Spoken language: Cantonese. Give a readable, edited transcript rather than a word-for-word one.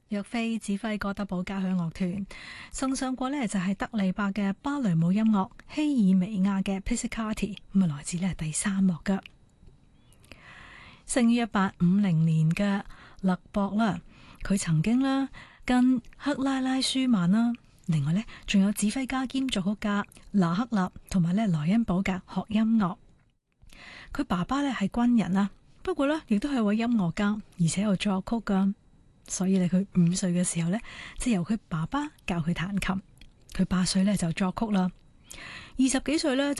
若菲指揮哥德堡交響樂團，送上過呢就係德利伯嘅芭蕾舞音樂，希爾維亞嘅 Pizzicati， 咁啊來自呢第三幕噶。生於1850年嘅勒博啦，佢曾經啦跟克拉拉舒曼啦，另外呢仲有指揮家兼作曲家拿克納同埋呢萊恩堡格學音樂。佢爸爸呢係軍人啊，不過呢亦都係位音樂家，而且有作曲噶。所以咧，佢5歲嘅時候呢，即由佢爸爸教佢彈琴。佢8歲呢就作曲啦，20幾歲呢。